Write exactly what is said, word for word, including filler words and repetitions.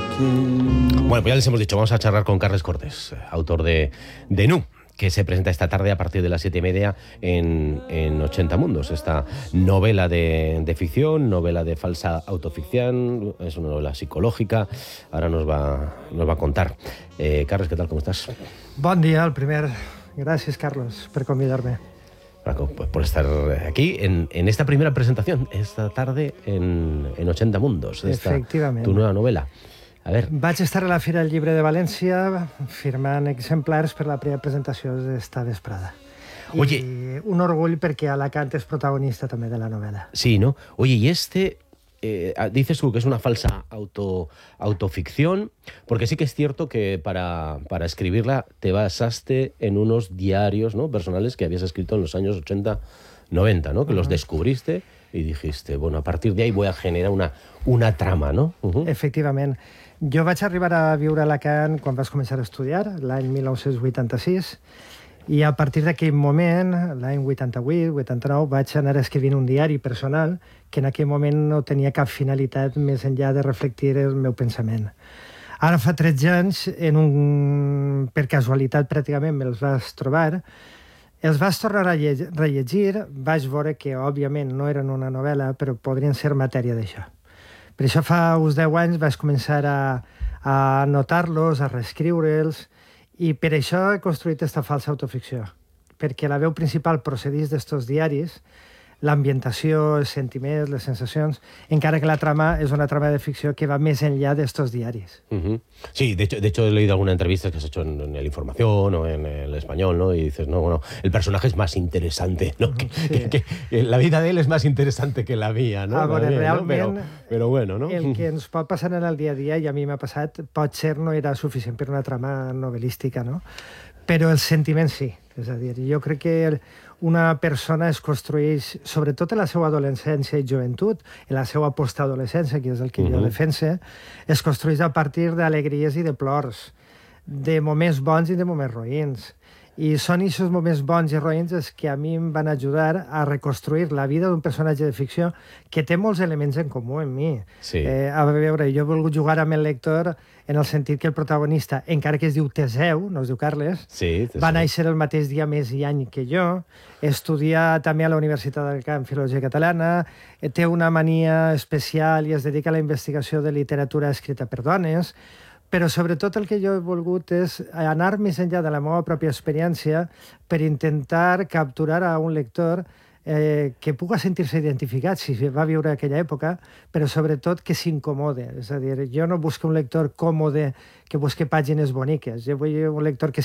Bueno, pues ya les hemos dicho, vamos a charlar con Carles Cortés, autor de, de Nu, que se presenta esta tarde a partir de las siete y media en, en ochenta Mundos. Esta novela de, de ficción, novela de falsa autoficción, es una novela psicológica. Ahora nos va, nos va a contar. Eh, Carles, ¿qué tal? ¿Cómo estás? Bon dia, el primer. Gràcies, Carlos, per convidar-me. Pues por estar aquí en, en esta primera presentación, esta tarde en, en ochenta Mundos. Efectivament. Tu nueva novela. A ver. Vaig estar a la Fira del Llibre de València firmant exemplars per la primera presentació d'esta vesprada. Oye. Y un orgull perquè Alacant és protagonista també de la novela. Sí, ¿no? Oye, y este, eh, dices tú que es una falsa auto, autoficción, porque sí que es cierto que para, para escribirla te basaste en unos diarios, ¿no?, personales que habías escrito en los años ochenta, noventa, ¿no? Que uh-huh. los descubriste y dijiste, bueno, a partir de ahí voy a generar una, una trama, ¿no? Uh-huh. Efectivament. Jo vaig arribar a viure a Alacant quan vas començar a estudiar, l'any mil nou-cents vuitanta-sis, i a partir d'aquell moment, l'any vuitanta-vuit, vuitanta-nou, vaig anar escrivint un diari personal que en aquell moment no tenia cap finalitat més enllà de reflectir el meu pensament. Ara fa tretze anys, en un... per casualitat pràcticament me'ls vas trobar, els vas tornar a rellegir, vaig veure que òbviament no eren una novel·la, però podrien ser matèria d'això. Per això fa uns deu anys vaig començar a, a anotar-los, a reescriure'ls, i per això he construït aquesta falsa autoficció, perquè la veu principal procedís d'estos diaris, l'ambientació, els sentiments, les sensacions, encara que la trama és una trama de ficció que va més enllà d'estos diaris. Uh-huh. Sí, de hecho, de hecho he leído alguna entrevista que has hecho en, en el Información o en el Español, ¿no? Y dices, no, bueno, el personaje es más interesante, ¿no? Uh-huh, que, sí. que, que, que la vida de él es más interesante que la mía, ¿no? Ah, bueno, mía, realment, ¿no? Però, però bueno, ¿no? El que ens pot passar en el dia a dia, i a mi m'ha passat, potser no era suficient per una trama novel·lística, no? Però el sentiment sí. És a dir, jo crec que una persona es construeix, sobretot en la seva adolescència i joventut, en la seva postadolescència, que és el que uh-huh. jo defense, es construeix a partir d'alegries i de plors, de moments bons i de moments roïns. I són aquests moments bons i roïns els que a mi em van ajudar a reconstruir la vida d'un personatge de ficció que té molts elements en comú amb mi. Sí. Eh, a veure, jo he volgut jugar amb el lector en el sentit que el protagonista, encara que es diu Teseu, no es diu Carles, sí, va néixer el mateix dia, mes i any que jo, estudia també a la Universitat d'Alacant Filologia Catalana, té una mania especial i es dedica a la investigació de literatura escrita per dones, però sobretot el que jo he volgut és anar més enllà de la meva pròpia experiència per intentar capturar a un lector eh, que puga sentir-se identificat si va viure aquella època, però sobretot que s'incomode. És a dir, jo no busco un lector còmode que busque pàgines boniques, jo vull un lector que